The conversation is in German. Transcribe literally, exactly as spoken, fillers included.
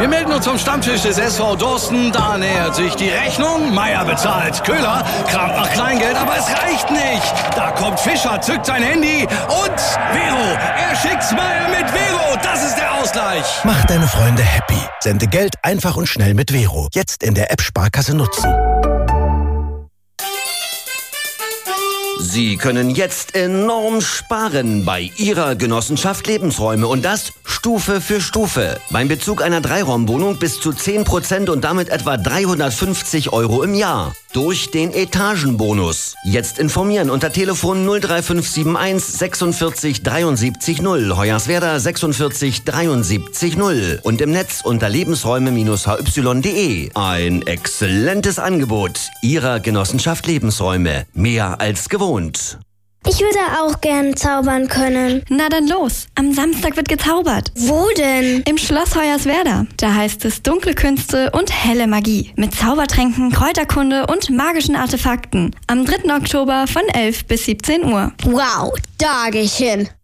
Wir melden uns zum Stammtisch des S V Dorsten. Da nähert sich die Rechnung. Meier bezahlt. Köhler kramt nach Kleingeld, aber es reicht nicht. Da kommt Fischer, zückt sein Handy und Vero. Er schickt's Meier mit Vero. Das ist der Ausgleich. Mach deine Freunde happy. Sende Geld einfach und schnell mit Vero. Jetzt in der App Sparkasse nutzen. Sie können jetzt enorm sparen bei Ihrer Genossenschaft Lebensräume und das Stufe für Stufe. Beim Bezug einer Dreiraumwohnung bis zu zehn Prozent und damit etwa dreihundertfünfzig Euro im Jahr. Durch den Etagenbonus. Jetzt informieren unter Telefon null drei fünf sieben eins sechsundvierzig dreiundsiebzig null, Hoyerswerda sechsundvierzig dreiundsiebzig null und im Netz unter lebensräume Bindestrich h y punkt d e. Ein exzellentes Angebot Ihrer Genossenschaft Lebensräume. Mehr als gewohnt. Ich würde auch gern zaubern können. Na dann los, am Samstag wird gezaubert. Wo denn? Im Schloss Hoyerswerda. Da heißt es dunkle Künste und helle Magie. Mit Zaubertränken, Kräuterkunde und magischen Artefakten. Am dritten Oktober von elf bis siebzehn Uhr. Wow, da geh ich hin.